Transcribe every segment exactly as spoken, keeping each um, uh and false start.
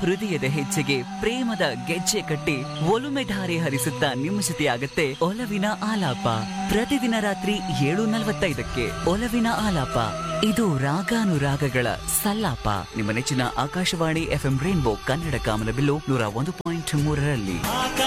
ಹೃದಯದ ಹೆಜ್ಜೆಗೆ ಪ್ರೇಮದ ಗೆಜ್ಜೆ ಕಟ್ಟಿ ಒಲುಮೆ ಧಾರೆ ಹರಿಸುತ್ತಾ ನಿಮ್ಮ ಜೊತೆಯಾಗತ್ತೆ ಒಲವಿನ ಆಲಾಪ. ಪ್ರತಿದಿನ ರಾತ್ರಿ ಏಳು ನಲವತ್ತೈದಕ್ಕೆ ಒಲವಿನ ಆಲಾಪ. ಇದು ರಾಗಾನುರಾಗಗಳ ಸಲ್ಲಾಪ. ನಿಮ್ಮ ನೆಚ್ಚಿನ ಆಕಾಶವಾಣಿ ಎಫ್ಎಂ ರೈನ್ಬೋ ಕನ್ನಡ ಕಾಮನಬಿಲ್ಲು ನೂರ ಒಂದು ಪಾಯಿಂಟ್ ಮೂರರಲ್ಲಿ.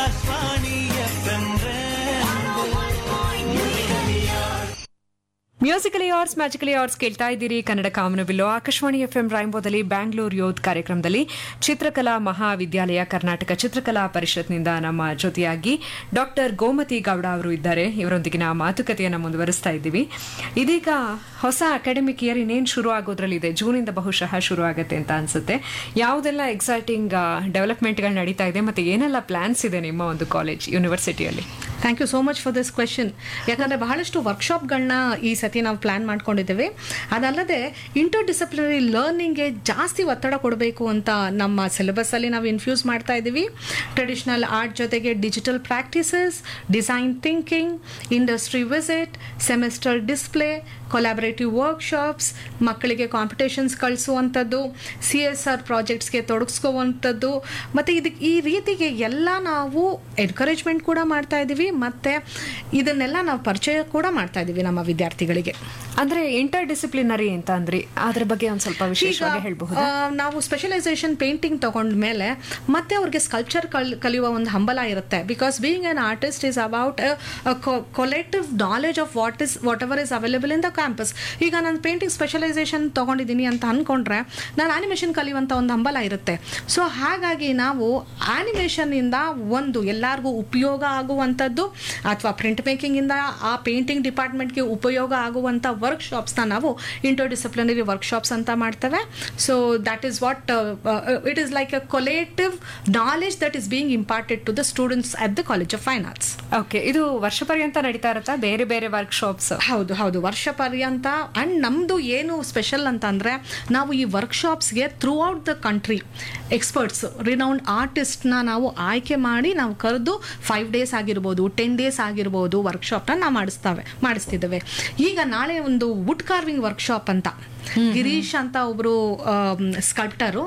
ಮ್ಯೂಸಿಕಲಿ ಆರ್ಸ್ ಮ್ಯಾಜಿಕಲಿ ಆರ್ಸ್ ಕೇಳ್ತಾ ಇದ್ದೀರಿ. ಕನ್ನಡ ಕಾಮನಬಿಲ್ಲು ಆಕಾಶವಾಣಿ ಎಫ್ಎಂ ರೈನ್ಬೋದಲ್ಲಿ ಬ್ಯಾಂಗ್ಳೂರ್ ಯೂತ್ ಕಾರ್ಯಕ್ರಮದಲ್ಲಿ ಚಿತ್ರಕಲಾ ಮಹಾವಿದ್ಯಾಲಯ ಕರ್ನಾಟಕ ಚಿತ್ರಕಲಾ ಪರಿಷತ್ನಿಂದ ನಮ್ಮ ಜೊತೆಯಾಗಿ ಡಾಕ್ಟರ್ ಗೋಮತಿ ಗೌಡ ಅವರು ಇದ್ದಾರೆ. ಇವರೊಂದಿಗಿನ ಮಾತುಕತೆಯನ್ನು ಮುಂದುವರಿಸ್ತಾ ಇದ್ದೀವಿ. ಇದೀಗ ಹೊಸ ಅಕಾಡೆಮಿಕ್ ಇಯರ್ ಇನ್ನೇನು ಶುರು ಆಗೋದ್ರಲ್ಲಿದೆ. ಜೂನಿಂದ ಬಹುಶಃ ಶುರು ಆಗುತ್ತೆ ಅಂತ ಅನ್ಸುತ್ತೆ. ಯಾವುದೆಲ್ಲ ಎಕ್ಸೈಟಿಂಗ್ ಡೆವಲಪ್ಮೆಂಟ್ಗಳು ನಡೀತಾ ಇದೆ ಮತ್ತು ಏನೆಲ್ಲ ಪ್ಲಾನ್ಸ್ ಇದೆ ನಿಮ್ಮ ಒಂದು college ಯೂನಿವರ್ಸಿಟಿಯಲ್ಲಿ? Thank you so much for this question. ಯಾಕಂದರೆ ಬಹಳಷ್ಟು ವರ್ಕ್ಶಾಪ್ಗಳನ್ನ ಈ ಸತಿ ನಾವು ಪ್ಲ್ಯಾನ್ ಮಾಡ್ಕೊಂಡಿದ್ದೇವೆ. ಅದಲ್ಲದೆ ಇಂಟರ್ ಡಿಸಿಪ್ಲಿನರಿ ಲರ್ನಿಂಗ್ಗೆ ಜಾಸ್ತಿ ಒತ್ತಡ ಕೊಡಬೇಕು ಅಂತ ನಮ್ಮ ಸಿಲೆಬಸ್ಸಲ್ಲಿ ನಾವು ಇನ್ಫ್ಯೂಸ್ ಮಾಡ್ತಾ ಇದ್ದೀವಿ. ಟ್ರೆಡಿಷನಲ್ ಆರ್ಟ್ ಜೊತೆಗೆ digital practices, design thinking, industry visit, semester display, collaborative workshops, ಮಕ್ಕಳಿಗೆ ಕಾಂಪಿಟೇಷನ್ಸ್ ಕಳಿಸುವಂಥದ್ದು, ಸಿ ಎಸ್ ಆರ್ ಪ್ರಾಜೆಕ್ಟ್ಸ್ಗೆ ತೊಡಗಿಸ್ಕೋವಂಥದ್ದು, ಮತ್ತು ಇದಕ್ಕೆ ಈ ರೀತಿಗೆ ಎಲ್ಲ ನಾವು ಎನ್ಕರೇಜ್ಮೆಂಟ್ ಕೂಡ ಮಾಡ್ತಾ ಇದ್ದೀವಿ ಮತ್ತು ಇದನ್ನೆಲ್ಲ ನಾವು ಪರಿಚಯ ಕೂಡ ಮಾಡ್ತಾ ಇದ್ದೀವಿ ನಮ್ಮ ವಿದ್ಯಾರ್ಥಿಗಳಿಗೆ. ಅಂದರೆ ಇಂಟರ್ ಡಿಸಿಪ್ಲಿನರಿ ಅಂತ ಅಂದ್ರಿ, ಅದ್ರ ಬಗ್ಗೆ ಒಂದು ಸ್ವಲ್ಪ ವಿಶೇಷವಾಗಿ ಹೇಳ್ಬಹುದು. ನಾವು ಸ್ಪೆಷಲೈಸೇಷನ್ ಪೇಂಟಿಂಗ್ ತಗೊಂಡ ಮೇಲೆ ಮತ್ತೆ ಅವ್ರಿಗೆ ಸ್ಕಲ್ಪ್ಚರ್ ಕಲಿಯುವ ಒಂದು ಹಂಬಲ ಇರುತ್ತೆ. Because being an artist is about ಕೊಲೆಕ್ಟಿವ್ knowledge of what is what ever is available in the campus. ಈಗ ನಾನು ಪೇಂಟಿಂಗ್ ಸ್ಪೆಷಲೈಸೇಷನ್ ತೊಗೊಂಡಿದ್ದೀನಿ ಅಂತ ಅಂದ್ಕೊಂಡ್ರೆ ನಾನು ಆ್ಯನಿಮೇಷನ್ ಕಲಿಯುವಂಥ ಒಂದು ಹಂಬಲ ಇರುತ್ತೆ. ಸೊ ಹಾಗಾಗಿ ನಾವು ಆ್ಯನಿಮೇಷನ್ನಿಂದ ಒಂದು ಎಲ್ಲರಿಗೂ ಉಪಯೋಗ ಆಗುವಂಥದ್ದು ಅಥವಾ ಪ್ರಿಂಟ್ ಮೇಕಿಂಗಿಂದ ಆ ಪೇಂಟಿಂಗ್ ಡಿಪಾರ್ಟ್ಮೆಂಟ್ಗೆ ಉಪಯೋಗ ಆಗುವಂಥ ವರ್ಕ್ಶಾಪ್ಸ್ನ ನಾವು ಇಂಟರ್ ಡಿಸಿಪ್ಲಿನರಿ ವರ್ಕ್ಶಾಪ್ಸ್ ಅಂತ ಮಾಡ್ತೇವೆ. So that is what it is like a ಕೊಲೇಟಿವ್ knowledge that is being imported to the students at the college of fine arts. Okay, ಇದು ವರ್ಷ ಪರ್ಯಂತ ನಡೀತಾ ಇರುತ್ತಾ ಬೇರೆ ಬೇರೆ ವರ್ಕ್ಶಾಪ್ಸ್? ಹೌದು ಹೌದು ವರ್ಷ ಪರ್ಯಂತ. ಆ್ಯಂಡ್ ನಮ್ಮದು ಏನು ಸ್ಪೆಷಲ್ ಅಂತಂದರೆ ನಾವು ಈ ವರ್ಕ್ಶಾಪ್ಸ್ಗೆ through out the country experts renowned ಆರ್ಟಿಸ್ಟ್ನ ನಾವು ಆಯ್ಕೆ ಮಾಡಿ ನಾವು ಕರೆದು ಫೈವ್ ಡೇಸ್ ಆಗಿರ್ಬೋದು, ಟೆನ್ ಡೇಸ್ ಆಗಿರ್ಬೋದು ವರ್ಕ್ಶಾಪ್ನ ನಾವು ಮಾಡಿಸ್ತೇವೆ ಮಾಡಿಸ್ತಿದ್ದೇವೆ. ಈಗ ನಾಳೆ ಒಂದು ವುಡ್ ಕಾರ್ವಿಂಗ್ ವರ್ಕ್ಶಾಪ್ ಅಂತ ಗಿರೀಶ್ ಅಂತ ಒಬ್ರು ಸ್ಕಲ್ಪ್ಟರು,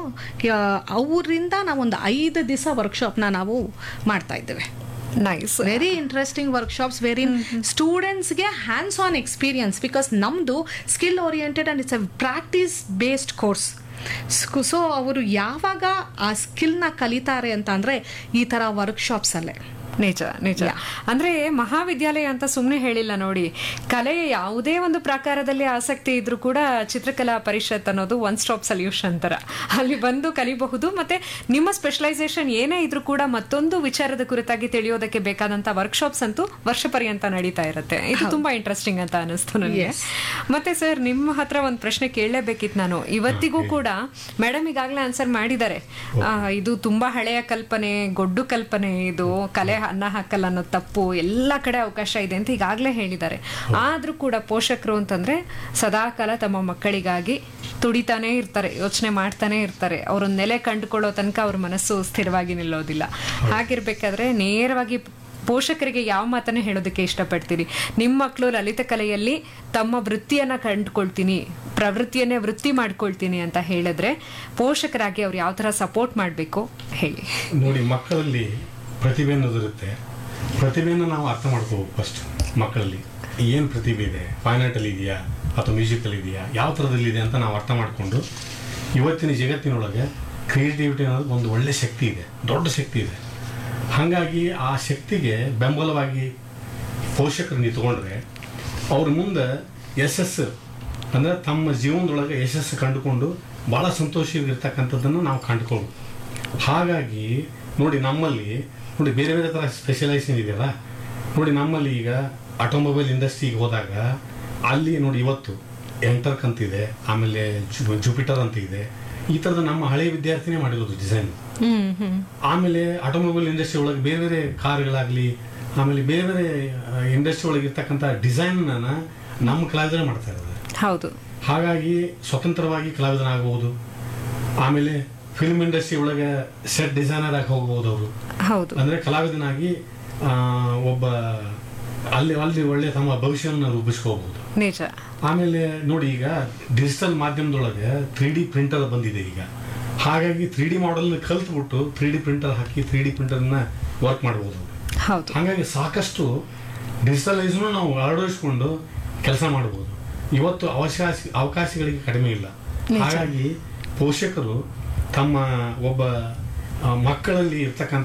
ಅವರಿಂದ ನಾವೊಂದು ಐದು ದಿವಸ ವರ್ಕ್ಶಾಪ್ನ ನಾವು ಮಾಡ್ತಾ ಇದ್ದೇವೆ. Nice, very interesting workshops very ಸ್ಟೂಡೆಂಟ್ಸ್ಗೆ ಹ್ಯಾಂಡ್ಸ್ ಆನ್ ಎಕ್ಸ್ಪೀರಿಯನ್ಸ್. ಬಿಕಾಸ್ ನಮ್ಮದು skill oriented and it's A practice based course. So ಅವರು ಯಾವಾಗ ಆ ಸ್ಕಿಲ್ನ ಕಲಿತಾರೆ ಅಂತ ಅಂದರೆ ಈ ಥರ ವರ್ಕ್ಶಾಪ್ಸಲ್ಲೇ. ನಿಜ ನಿಜ. ಅಂದ್ರೆ ಮಹಾವಿದ್ಯಾಲಯ ಅಂತ ಸುಮ್ಮನೆ ಹೇಳಿಲ್ಲ ನೋಡಿ, ಕಲೆಯ ಯಾವುದೇ ಒಂದು ಪ್ರಕಾರದಲ್ಲಿ ಆಸಕ್ತಿ ಇದ್ರೂ ಕೂಡ ಚಿತ್ರಕಲಾ ಪರಿಷತ್ ಅನ್ನೋದು ಒನ್ ಸ್ಟಾಪ್ ಸೊಲ್ಯೂಷನ್ ತರ. ಅಲ್ಲಿ ಬಂದು ಕಲಿಬಹುದು. ಮತ್ತೆ ನಿಮ್ಮ ಸ್ಪೆಷಲೈಸೇಷನ್ ಏನೇ ಇದ್ರೂ ಕೂಡ ಮತ್ತೊಂದು ವಿಚಾರದ ಕುರಿತಾಗಿ ತಿಳಿಯೋದಕ್ಕೆ ಬೇಕಾದಂತ ವರ್ಕ್ಶಾಪ್ಸ್ ಅಂತೂ ವರ್ಷ ಪರ್ಯಂತ ನಡೀತಾ ಇರುತ್ತೆ. ಇದು ತುಂಬಾ ಇಂಟ್ರೆಸ್ಟಿಂಗ್ ಅಂತ ಅನಿಸ್ತು ನನಗೆ. ಮತ್ತೆ ಸರ್, ನಿಮ್ಮ ಹತ್ರ ಒಂದು ಪ್ರಶ್ನೆ ಕೇಳಲೇಬೇಕಿತ್ತು ನಾನು. ಇವತ್ತಿಗೂ ಕೂಡ ಮೇಡಮ್ ಈಗಾಗಲೇ ಆನ್ಸರ್ ಮಾಡಿದ್ದಾರೆ. ಇದು ತುಂಬಾ ಹಳೆಯ ಕಲ್ಪನೆ, ಗೊಡ್ಡು ಕಲ್ಪನೆ, ಇದು ಕಲೆ ಅನ್ನ ಹಾಕಲ್ಲ ಅನ್ನೋ ತಪ್ಪು, ಎಲ್ಲ ಕಡೆ ಅವಕಾಶ ಇದೆ ಅಂತ ಈಗಾಗಲೇ ಹೇಳಿದ್ದಾರೆ. ಆದ್ರೂ ಕೂಡ ಪೋಷಕರು ಅಂತಂದ್ರೆ ಸದಾಕಾಲ ತಮ್ಮ ಮಕ್ಕಳಿಗಾಗಿ ತುಡಿತಾನೆ ಇರ್ತಾರೆ, ಯೋಚನೆ ಮಾಡ್ತಾನೆ ಇರ್ತಾರೆ. ಅವ್ರನ್ನ ನೆಲೆ ಕಂಡುಕೊಳ್ಳೋ ತನಕ ಅವ್ರ ಮನಸ್ಸು ಸ್ಥಿರವಾಗಿ ನಿಲ್ಲೋದಿಲ್ಲ. ಹಾಗಿರ್ಬೇಕಾದ್ರೆ ನೇರವಾಗಿ ಪೋಷಕರಿಗೆ ಯಾವ ಮಾತನ್ನ ಹೇಳೋದಕ್ಕೆ ಇಷ್ಟಪಡ್ತೀರಿ? ನಿಮ್ಮ ಮಕ್ಕಳು ಲಲಿತ ಕಲೆಯಲ್ಲಿ ತಮ್ಮ ವೃತ್ತಿಯನ್ನ ಕಂಡುಕೊಳ್ತೀನಿ, ಪ್ರವೃತ್ತಿಯನ್ನೇ ವೃತ್ತಿ ಮಾಡ್ಕೊಳ್ತೀನಿ ಅಂತ ಹೇಳಿದ್ರೆ ಪೋಷಕರಾಗಿ ಅವ್ರು ಯಾವ ತರ ಸಪೋರ್ಟ್ ಮಾಡಬೇಕು ಹೇಳಿ. ನೋಡಿ, ಮಕ್ಕಳಲ್ಲಿ ಪ್ರತಿಭೆ ಅನ್ನೋದಿರುತ್ತೆ. ಪ್ರತಿಭೆಯನ್ನು ನಾವು ಅರ್ಥ ಮಾಡ್ಕೋಬೇಕು. ಫಸ್ಟ್ ಮಕ್ಕಳಲ್ಲಿ ಏನು ಪ್ರತಿಭೆ ಇದೆ, ಫೈನ್ ಆರ್ಟಲ್ಲಿ ಇದೆಯಾ ಅಥವಾ ಮ್ಯೂಸಿಕಲ್ಲಿ ಇದೆಯಾ, ಯಾವ ಥರದಲ್ಲಿದೆ ಅಂತ ನಾವು ಅರ್ಥ ಮಾಡಿಕೊಂಡು ಇವತ್ತಿನ ಜಗತ್ತಿನೊಳಗೆ ಕ್ರಿಯೇಟಿವಿಟಿ ಅನ್ನೋದು ಒಂದು ಒಳ್ಳೆ ಶಕ್ತಿ ಇದೆ, ದೊಡ್ಡ ಶಕ್ತಿ ಇದೆ. ಹಾಗಾಗಿ ಆ ಶಕ್ತಿಗೆ ಬೆಂಬಲವಾಗಿ ಪೋಷಕರು ನಿಂತ್ಕೊಂಡ್ರೆ ಅವ್ರ ಮುಂದೆ ಯಶಸ್ಸು ಅಂದರೆ ತಮ್ಮ ಜೀವನದೊಳಗೆ ಯಶಸ್ಸು ಕಂಡುಕೊಂಡು ಭಾಳ ಸಂತೋಷವಾಗಿರ್ತಕ್ಕಂಥದ್ದನ್ನು ನಾವು ಕಂಡುಕೊಳ್ಳೋದು. ಹಾಗಾಗಿ ನೋಡಿ, ನಮ್ಮಲ್ಲಿ ನೋಡಿ ಬೇರೆ ಬೇರೆ ಥರ ಸ್ಪೆಷಲೈಸೇಷನ್ ಇದೆಯಲ್ಲ. ನೋಡಿ, ನಮ್ಮಲ್ಲಿ ಈಗ ಆಟೋಮೊಬೈಲ್ ಇಂಡಸ್ಟ್ರಿಗೆ ಹೋದಾಗ ಅಲ್ಲಿ ನೋಡಿ ಇವತ್ತು ಎಂಟರ್ಕ್ ಅಂತಿದೆ, ಆಮೇಲೆ ಜುಪಿಟರ್ ಅಂತ ಇದೆ. ಈ ಥರದ ನಮ್ಮ ಹಳೆಯ ವಿದ್ಯಾರ್ಥಿನೇ ಮಾಡಿರೋದು ಡಿಸೈನ್. ಆಮೇಲೆ ಆಟೋಮೊಬೈಲ್ ಇಂಡಸ್ಟ್ರಿ ಒಳಗೆ ಬೇರೆ ಬೇರೆ ಕಾರ್ಗಳಾಗಲಿ, ಆಮೇಲೆ ಬೇರೆ ಬೇರೆ ಇಂಡಸ್ಟ್ರಿ ಒಳಗೆ ಇರ್ತಕ್ಕಂಥ ಡಿಸೈನ್ನ ನಮ್ಮ ಕಲಾವಿದರೇ ಮಾಡ್ತಾ ಇರೋದು. ಹೌದು. ಹಾಗಾಗಿ ಸ್ವತಂತ್ರವಾಗಿ ಕಲಾವಿದನ ಆಗಬಹುದು. ಆಮೇಲೆ ಫಿಲ್ಮ್ ಇಂಡಸ್ಟ್ರಿ ಒಳಗೆ ಸೆಟ್ ಡಿಸೈನರ್ ಆಗಿ ಹೋಗ್ಬೋದು ಅವರು. ಹೌದು. ಅಂದ್ರೆ ಕಲಾವಿದನಾಗಿ ಒಬ್ಬ ಅಲ್ಲಿ ಅಲ್ಲಿ ಒಳ್ಳೆ ತಮ್ಮ ಭವಿಷ್ಯವನ್ನು ರೂಪಿಸ್ಕೋಬಹುದು. ನಿಜ. ಆಮೇಲೆ ನೋಡಿ, ಈಗ ಡಿಜಿಟಲ್ ಮಾಧ್ಯಮದೊಳಗೆ ತ್ರೀ ಡಿ ಪ್ರಿಂಟರ್ ಬಂದಿದೆ. ಈಗ ಹಾಗಾಗಿ three D model ಕಲ್ತ್ಬಿಟ್ಟು three D printer ಹಾಕಿ ತ್ರೀ ಡಿ ಪ್ರಿಂಟರ್ನ ವರ್ಕ್ ಮಾಡ್ಬೋದು. ಹೌದು. ಹಾಗಾಗಿ ಸಾಕಷ್ಟು ಡಿಜಿಟಲೈಸ್ನು ನಾವು ಅಳವಡಿಸ್ಕೊಂಡು ಕೆಲಸ ಮಾಡ್ಬೋದು. ಇವತ್ತು ಅವಕಾಶ ಅವಕಾಶಗಳಿಗೆ ಕಡಿಮೆ ಇಲ್ಲ. ಹಾಗಾಗಿ ಪೋಷಕರು ತಮ್ಮ ಒಬ್ಬ ಮಕ್ಕಳಲ್ಲಿ ಇರ್ತಕ್ಕಂಥ